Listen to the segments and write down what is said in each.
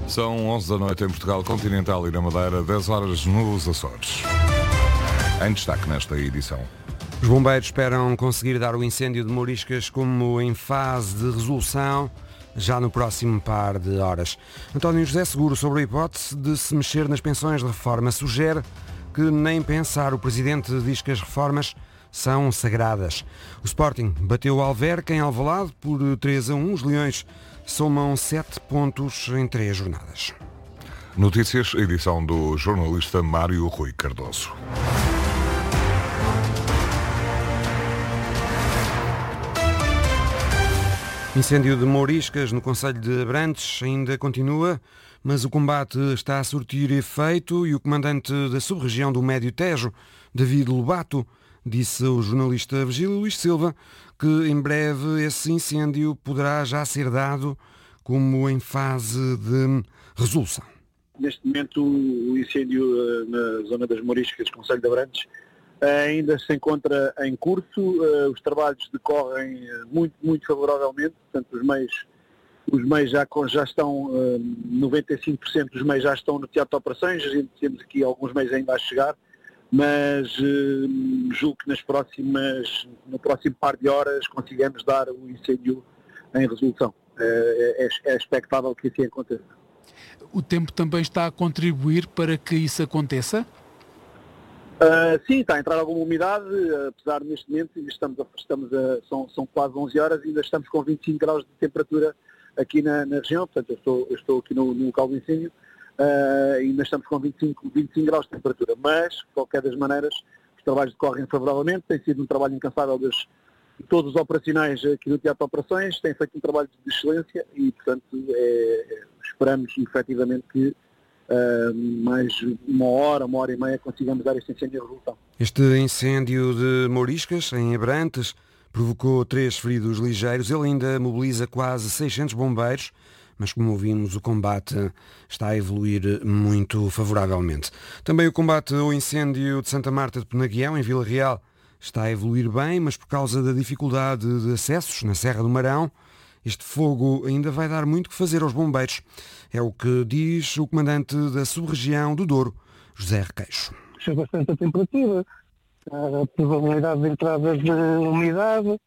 São 11 da noite em Portugal Continental e na Madeira, 10 horas nos Açores. Em destaque nesta edição. Os bombeiros esperam conseguir dar o incêndio de Mouriscas como em fase de resolução já no próximo par de horas. António José Seguro, sobre a hipótese de se mexer nas pensões de reforma, sugere que nem pensar. O Presidente diz que as reformas são sagradas. O Sporting bateu o Alverca em Alvalade por 3-1. Os Leões somam 7 pontos em 3 jornadas. Notícias, edição do jornalista Mário Rui Cardoso. Incêndio de Mouriscas no concelho de Abrantes ainda continua, mas o combate está a surtir efeito e o comandante da sub-região do Médio Tejo, David Lobato, disse ao jornalista Virgílio Luís Silva que em breve esse incêndio poderá já ser dado como em fase de resolução. Neste momento o incêndio na zona das Mouriscas, concelho de Abrantes, ainda se encontra em curso. Os trabalhos decorrem muito favoravelmente, portanto os meios já estão, 95% dos meios já estão no teatro de operações. A gente temos aqui alguns meios ainda a chegar, mas julgo que no próximo par de horas consigamos dar o incêndio em resolução. É expectável que assim aconteça. O tempo também está a contribuir para que isso aconteça? Sim, está a entrar alguma umidade, apesar de neste momento são quase 11 horas e ainda estamos com 25 graus de temperatura aqui na região. Portanto, eu estou aqui no local do incêndio, ainda estamos com 25 graus de temperatura, mas, de qualquer das maneiras, os trabalhos decorrem favoravelmente. Tem sido um trabalho incansável de todos os operacionais aqui no Teatro de Operações, têm feito um trabalho de excelência e, portanto, esperamos efetivamente que mais uma hora e meia consigamos dar este incêndio à resolução. Este incêndio de Mouriscas, em Abrantes, provocou 3 feridos ligeiros. Ele ainda mobiliza quase 600 bombeiros, mas como ouvimos, o combate está a evoluir muito favoravelmente. Também o combate ao incêndio de Santa Marta de Penaguião, em Vila Real, está a evoluir bem, mas por causa da dificuldade de acessos na Serra do Marão, este fogo ainda vai dar muito que fazer aos bombeiros. É o que diz o comandante da sub-região do Douro, José Requeixo. Baixou bastante a temperatura, a probabilidade de entrada de umidade,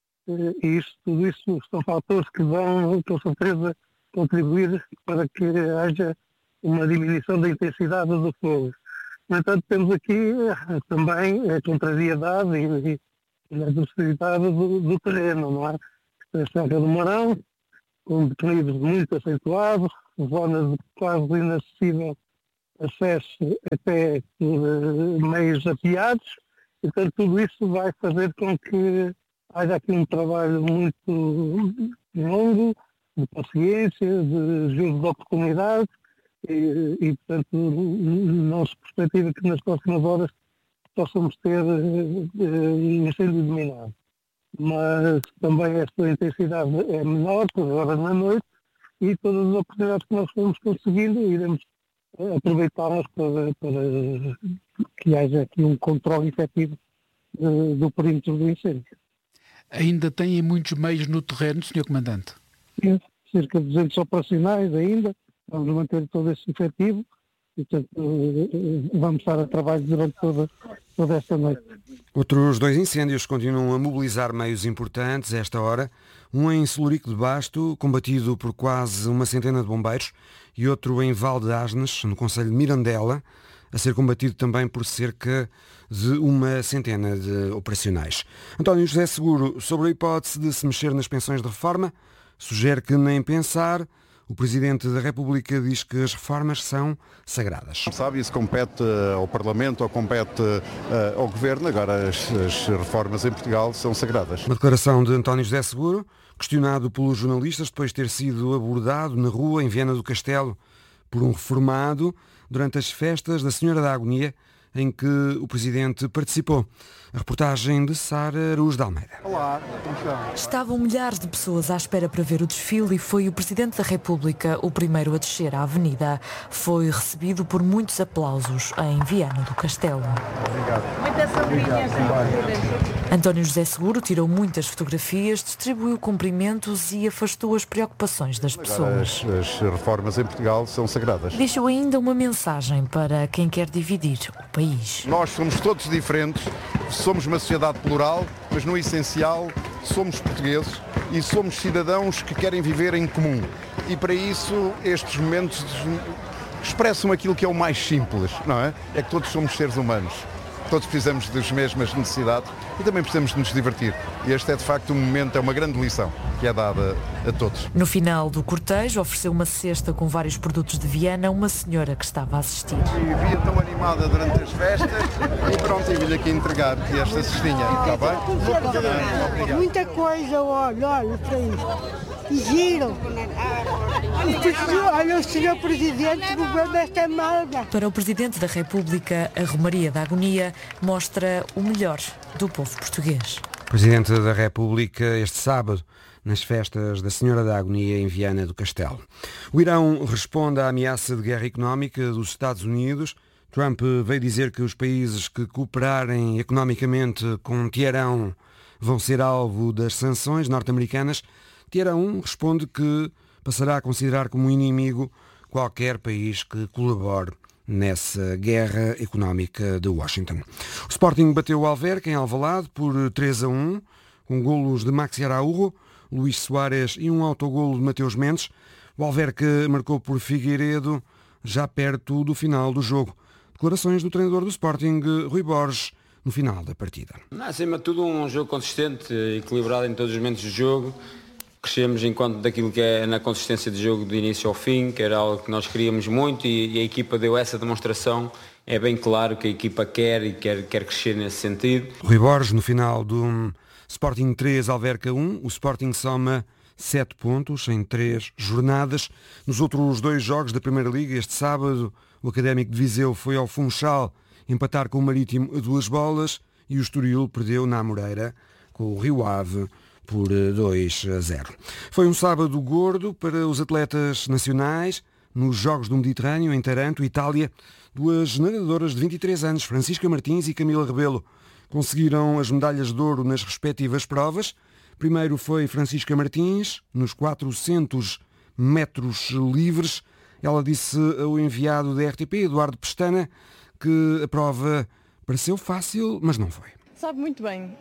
e tudo isso são fatores que vão, com certeza, contribuir para que haja uma diminuição da intensidade do fogo. No entanto, temos aqui também a contrariedade e a adversidade do terreno, não é? A Serra do Marão, com declives muito acentuados, zonas de quase inacessível acesso até por meios apiados, e portanto tudo isso vai fazer com que haja aqui um trabalho muito longo, de paciência, de juízo de oportunidade, e portanto não se perspectiva que nas próximas horas possamos ter incêndio dominado. Mas também esta intensidade é menor, por horas na noite, e todas as oportunidades que nós fomos conseguindo iremos aproveitá-las para que haja aqui um controle efetivo do perímetro do incêndio. Ainda têm muitos meios no terreno, Sr. Comandante? Sim, cerca de 200 operacionais ainda, vamos manter todo esse efetivo e, portanto, vamos estar a trabalho durante toda esta noite. Outros 2 incêndios continuam a mobilizar meios importantes a esta hora. Um em Celurico de Basto, combatido por quase uma centena de bombeiros, e outro em Val de Asnes, no concelho de Mirandela, a ser combatido também por cerca de uma centena de operacionais. António José Seguro, sobre a hipótese de se mexer nas pensões de reforma, sugere que nem pensar. O Presidente da República diz que as reformas são sagradas. Sabe, isso compete ao Parlamento ou compete ao Governo. Agora as reformas em Portugal são sagradas. Uma declaração de António José Seguro, questionado pelos jornalistas depois de ter sido abordado na rua em Viana do Castelo por um reformado durante as festas da Senhora da Agonia em que o Presidente participou. A reportagem de Sara Araújo de Almeida. Olá, como estão? Estavam milhares de pessoas à espera para ver o desfile e foi o Presidente da República o primeiro a descer à avenida. Foi recebido por muitos aplausos em Viana do Castelo. António José Seguro tirou muitas fotografias, distribuiu cumprimentos e afastou as preocupações das pessoas. As reformas em Portugal são sagradas. Deixou ainda uma mensagem para quem quer dividir o país. Nós somos todos diferentes, somos uma sociedade plural, mas no essencial somos portugueses e somos cidadãos que querem viver em comum. E para isso estes momentos expressam aquilo que é o mais simples, não é? É que todos somos seres humanos. Todos precisamos das mesmas necessidades e também precisamos de nos divertir. E este é de facto um momento, é uma grande lição que é dada a todos. No final do cortejo ofereceu uma cesta com vários produtos de Viana a uma senhora que estava a assistir. E via tão animada durante as festas e pronto, e vim aqui entregar esta cestinha, está bem? Obrigado. Muita coisa, olha para isso. E giram. Olha o Sr. Presidente, o governo desta malga. Para o Presidente da República, a Romaria da Agonia mostra o melhor do povo português. Presidente da República, este sábado, nas festas da Senhora da Agonia em Viana do Castelo. O Irão responde à ameaça de guerra económica dos Estados Unidos. Trump veio dizer que os países que cooperarem economicamente com Teherão vão ser alvo das sanções norte-americanas. Teherão responde que passará a considerar como inimigo qualquer país que colabore nessa guerra económica de Washington. O Sporting bateu o Alverca em Alvalade por 3-1, com golos de Maxi Araújo, Luís Soares e um autogolo de Mateus Mendes. O Alverca marcou por Figueiredo já perto do final do jogo. Declarações do treinador do Sporting, Rui Borges, no final da partida. Acima de tudo um jogo consistente, equilibrado em todos os momentos do jogo. Crescemos enquanto daquilo que é na consistência de jogo do início ao fim, que era algo que nós queríamos muito e a equipa deu essa demonstração. É bem claro que a equipa quer e quer crescer nesse sentido. Rui Borges, no final do Sporting 3, Alverca 1, o Sporting soma 7 pontos em 3 jornadas. Nos outros 2 jogos da Primeira Liga, este sábado, o Académico de Viseu foi ao Funchal empatar com o Marítimo a 2 bolas e o Estoril perdeu na Amoreira com o Rio Ave por 2-0. Foi um sábado gordo para os atletas nacionais. Nos Jogos do Mediterrâneo, em Taranto, Itália, 2 nadadoras de 23 anos, Francisca Martins e Camila Rebelo, conseguiram as medalhas de ouro nas respectivas provas. Primeiro foi Francisca Martins, nos 400 metros livres. Ela disse ao enviado da RTP, Eduardo Pestana, que a prova pareceu fácil, mas não foi. Sabe muito bem,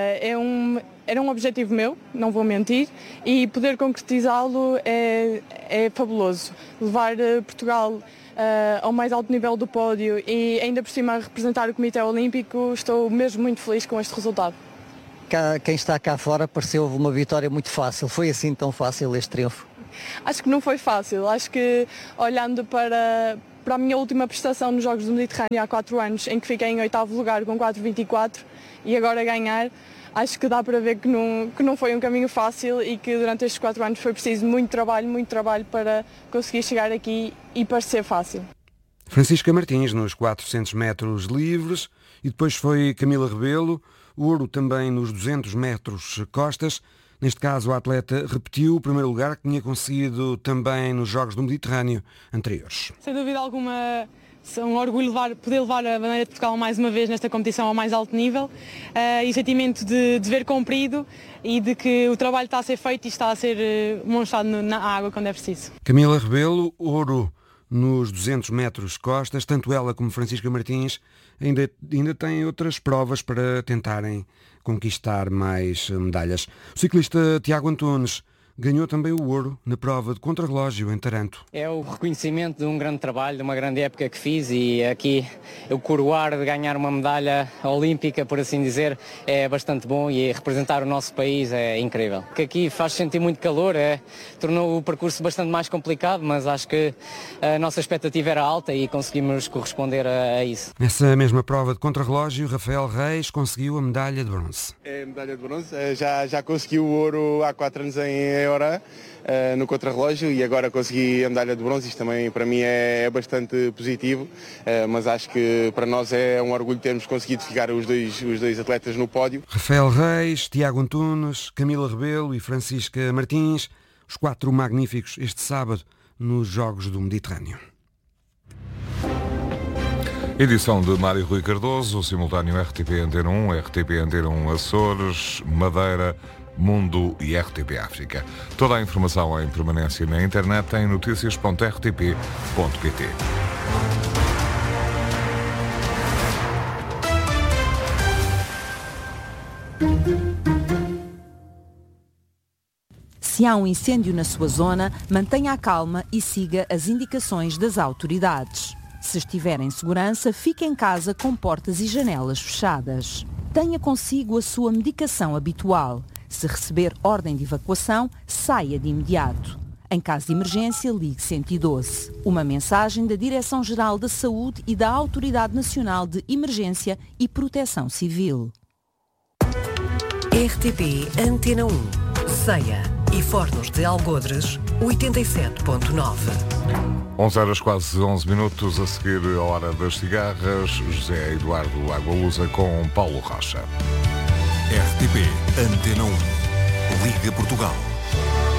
era um objetivo meu, não vou mentir, e poder concretizá-lo é fabuloso. Levar Portugal ao mais alto nível do pódio e ainda por cima representar o Comitê Olímpico, estou mesmo muito feliz com este resultado. Quem está cá fora pareceu uma vitória muito fácil, foi assim tão fácil este triunfo? Acho que não foi fácil, acho que olhando para a minha última prestação nos Jogos do Mediterrâneo há 4 anos, em que fiquei em 8º lugar com 4,24 e agora ganhar, acho que dá para ver que não foi um caminho fácil e que durante estes 4 anos foi preciso muito trabalho para conseguir chegar aqui e parecer fácil. Francisca Martins nos 400 metros livres e depois foi Camila Rebelo, ouro também nos 200 metros costas. Neste caso, a atleta repetiu o primeiro lugar que tinha conseguido também nos Jogos do Mediterrâneo anteriores. Sem dúvida alguma, é um orgulho poder levar a bandeira de Portugal mais uma vez nesta competição ao mais alto nível e o sentimento de dever cumprido e de que o trabalho está a ser feito e está a ser demonstrado na água quando é preciso. Camila Rebelo, ouro nos 200 metros costas, tanto ela como Francisca Martins ainda têm outras provas para tentarem conquistar mais medalhas. O ciclista Tiago Antunes ganhou também o ouro na prova de contrarrelógio em Taranto. É o reconhecimento de um grande trabalho, de uma grande época que fiz e aqui o coroar de ganhar uma medalha olímpica, por assim dizer, é bastante bom e representar o nosso país é incrível. Que aqui faz sentir muito calor, tornou o percurso bastante mais complicado, mas acho que a nossa expectativa era alta e conseguimos corresponder a isso. Nessa mesma prova de contrarrelógio, Rafael Reis conseguiu a medalha de bronze. É a medalha de bronze, já consegui o ouro há 4 anos em meia hora no contrarrelógio e agora consegui a medalha de bronze. Isto também para mim é bastante positivo, mas acho que para nós é um orgulho termos conseguido ficar os dois atletas no pódio. Rafael Reis, Tiago Antunes, Camila Rebelo e Francisca Martins, os 4 magníficos este sábado nos Jogos do Mediterrâneo. Edição de Mário Rui Cardoso, simultâneo RTP Antena 1, RTP Antena 1 Açores, Madeira, Mundo e RTP África. Toda a informação em permanência na internet em noticias.rtp.pt. Se há um incêndio na sua zona, mantenha a calma e siga as indicações das autoridades. Se estiver em segurança, fique em casa com portas e janelas fechadas. Tenha consigo a sua medicação habitual. Se receber ordem de evacuação, saia de imediato. Em caso de emergência, ligue 112. Uma mensagem da Direção-Geral da Saúde e da Autoridade Nacional de Emergência e Proteção Civil. RTP Antena 1, Ceia e Fornos de Algodres, 87.9. 11 horas quase 11 minutos, a seguir a hora das cigarras, José Eduardo Agualusa com Paulo Rocha. RTP Antena 1, Liga Portugal.